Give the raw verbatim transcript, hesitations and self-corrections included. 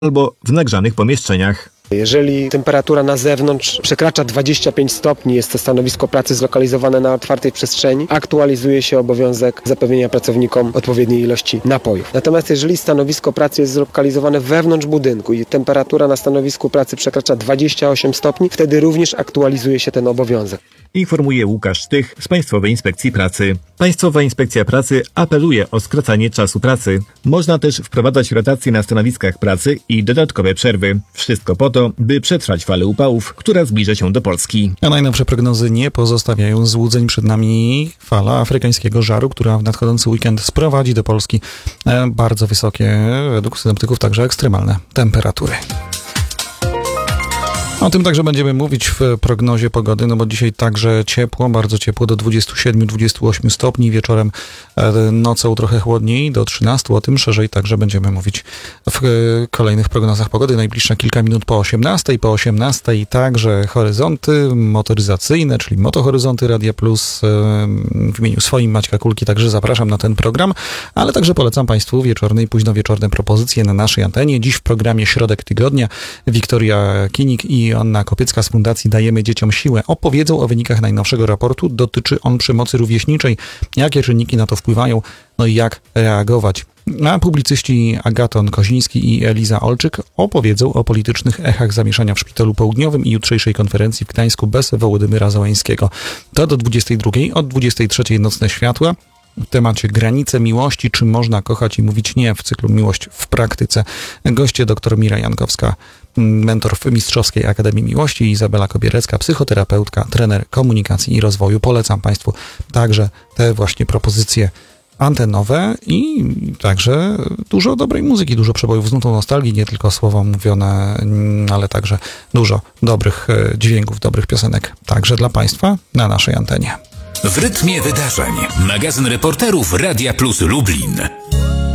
albo w nagrzanych pomieszczeniach. Jeżeli temperatura na zewnątrz przekracza dwadzieścia pięć stopni, jest to stanowisko pracy zlokalizowane na otwartej przestrzeni, aktualizuje się obowiązek zapewnienia pracownikom odpowiedniej ilości napojów. Natomiast jeżeli stanowisko pracy jest zlokalizowane wewnątrz budynku i temperatura na stanowisku pracy przekracza dwadzieścia osiem stopni, wtedy również aktualizuje się ten obowiązek. Informuje Łukasz Tych z Państwowej Inspekcji Pracy. Państwowa Inspekcja Pracy apeluje o skracanie czasu pracy. Można też wprowadzać rotacje na stanowiskach pracy i dodatkowe przerwy. Wszystko po to, by przetrwać falę upałów, która zbliża się do Polski. A najnowsze prognozy nie pozostawiają złudzeń. Przed nami fala afrykańskiego żaru, która w nadchodzący weekend sprowadzi do Polski bardzo wysokie, według synoptyków także ekstremalne temperatury. O tym także będziemy mówić w prognozie pogody, no bo dzisiaj także ciepło, bardzo ciepło do dwudziestu siedmiu do dwudziestu ośmiu stopni, wieczorem nocą trochę chłodniej do trzynastu, o tym szerzej także będziemy mówić w kolejnych prognozach pogody. Najbliższe kilka minut po osiemnastej, po osiemnastej także horyzonty motoryzacyjne, czyli Motohoryzonty Radia Plus. W imieniu swoim Maćka Kulki także zapraszam na ten program, ale także polecam Państwu wieczorne i późnowieczorne propozycje na naszej antenie. Dziś w programie Środek Tygodnia Wiktoria Kinik i Anna Kopiecka z Fundacji Dajemy Dzieciom Siłę opowiedzą o wynikach najnowszego raportu. Dotyczy on przemocy rówieśniczej. Jakie czynniki na to wpływają? No i jak reagować? A publicyści Agaton Koziński i Eliza Olczyk opowiedzą o politycznych echach zamieszania w Szpitalu Południowym i jutrzejszej konferencji w Gdańsku bez Wołodymyra Zełańskiego. To do dwudziestej drugiej, od dwudziestej trzeciej Nocne Światła. W temacie granice miłości, czy można kochać i mówić nie w cyklu Miłość w praktyce. Goście dr Mira Jankowska, mentor w Mistrzowskiej Akademii Miłości, i Izabela Kobierecka, psychoterapeutka, trener komunikacji i rozwoju. Polecam Państwu także te właśnie propozycje antenowe i także dużo dobrej muzyki, dużo przebojów z nutą nostalgii, nie tylko słowa mówione, ale także dużo dobrych dźwięków, dobrych piosenek także dla Państwa na naszej antenie. W rytmie wydarzeń. Magazyn reporterów Radia Plus Lublin.